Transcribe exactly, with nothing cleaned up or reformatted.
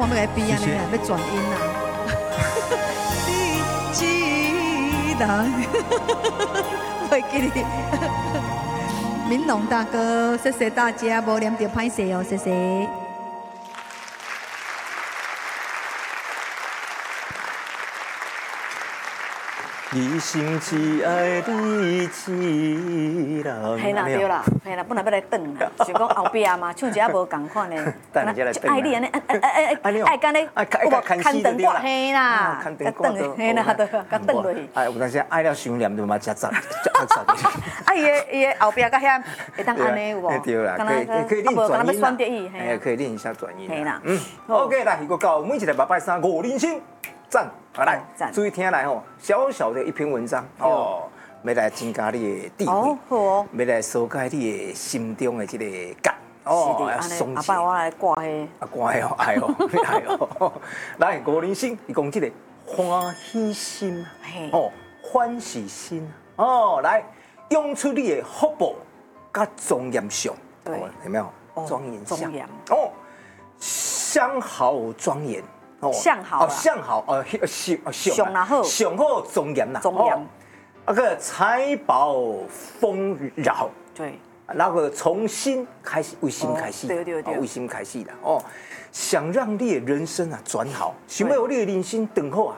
要来比啊，你啊，要转音啊。你一人，袂记你。明龙大哥，谢谢大家，无念着歹势哦，谢谢。 一心只爱你一人。 嘿啦对啦，嘿啦，本来要来转啦，想讲后壁嘛，唱一下无共款的， 等下来转。 爱你安尼，爱爱爱爱爱干咧，有无看灯挂嘿啦， 看灯挂的，嘿啦，对，甲转落去。 哎，有当时爱了想念就嘛吃杂，吃暗杂。 啊，伊个伊个后壁甲遐会当安尼有无？ 对啦，可以可以练转音啦。哎，可以练一下转音。 嘿啦， 嗯 ，OK， 来，一个到每一个礼拜三五零星。赞，好来，注意听来吼，小小的一篇文章哦，要来增加你的智慧， 哦，好哦， 要来疏解你的心中的这个结哦，要松解。阿爸，我来挂迄， 啊挂迄哦，哎哦，哎哦，来五零星，伊讲这个欢喜心，哦，欢喜心，哦，来用出你的福报甲庄严相， 对， 有没有？庄严相， 庄严哦，相好庄严。 相好哦，相好，呃，相相啦好， 相好庄严啦， 庄严。 那个财宝丰饶， 对， 那个从心开始，为心开始， 对对对， 为心开始的哦。想让你的人生啊转好，想要你的人生转好啊，